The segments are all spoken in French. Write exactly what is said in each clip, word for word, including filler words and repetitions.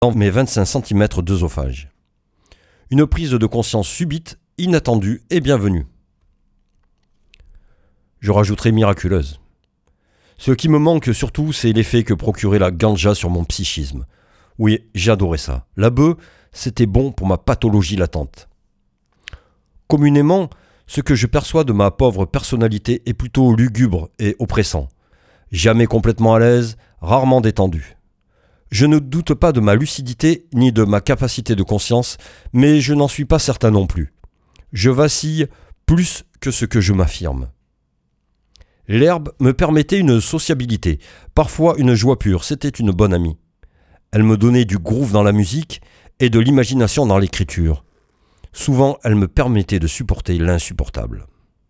dans mes vingt-cinq centimètres d'œsophage. Une prise de conscience subite, inattendue et bienvenue. Je rajouterai miraculeuse. Ce qui me manque surtout, c'est l'effet que procurait la ganja sur mon psychisme. Oui, j'adorais ça. La bœuf, c'était bon pour ma pathologie latente. Communément, ce que je perçois de ma pauvre personnalité est plutôt lugubre et oppressant. Jamais complètement à l'aise, rarement détendu. Je ne doute pas de ma lucidité ni de ma capacité de conscience, mais je n'en suis pas certain non plus. Je vacille plus que ce que je m'affirme. L'herbe me permettait une sociabilité, parfois une joie pure, c'était une bonne amie. Elle me donnait du groove dans la musique et de l'imagination dans l'écriture. Souvent, elle me permettait de supporter l'insupportable.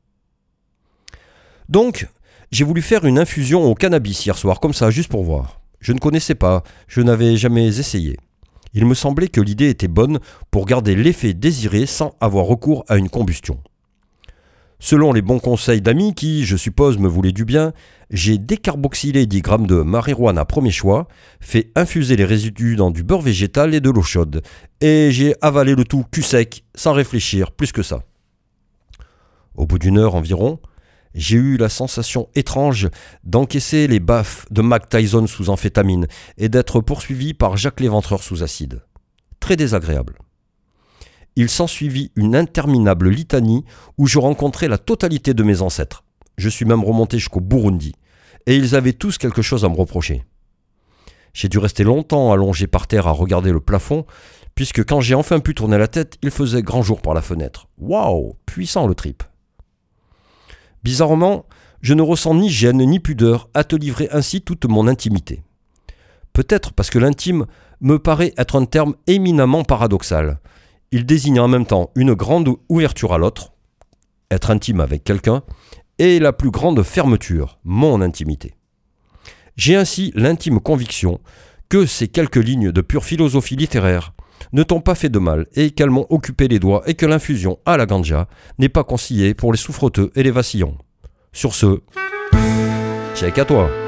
Donc, j'ai voulu faire une infusion au cannabis hier soir, comme ça, juste pour voir. Je ne connaissais pas, je n'avais jamais essayé. Il me semblait que l'idée était bonne pour garder l'effet désiré sans avoir recours à une combustion. Selon les bons conseils d'amis qui, je suppose, me voulaient du bien, j'ai décarboxylé dix grammes de marijuana premier choix, fait infuser les résidus dans du beurre végétal et de l'eau chaude, et j'ai avalé le tout cul sec, sans réfléchir plus que ça. Au bout d'une heure environ, j'ai eu la sensation étrange d'encaisser les baffes de Mike Tyson sous amphétamine et d'être poursuivi par Jacques l'Éventreur sous acide. Très désagréable. Il s'ensuivit une interminable litanie où je rencontrais la totalité de mes ancêtres. Je suis même remonté jusqu'au Burundi, et ils avaient tous quelque chose à me reprocher. J'ai dû rester longtemps allongé par terre à regarder le plafond, puisque quand j'ai enfin pu tourner la tête, il faisait grand jour par la fenêtre. Waouh, puissant le trip. Bizarrement, je ne ressens ni gêne ni pudeur à te livrer ainsi toute mon intimité. Peut-être parce que l'intime me paraît être un terme éminemment paradoxal. Il désigne en même temps une grande ouverture à l'autre, être intime avec quelqu'un, et la plus grande fermeture, mon intimité. J'ai ainsi l'intime conviction que ces quelques lignes de pure philosophie littéraire ne t'ont pas fait de mal et qu'elles m'ont occupé les doigts et que l'infusion à la ganja n'est pas conseillée pour les souffreteux et les vacillons. Sur ce, check à toi.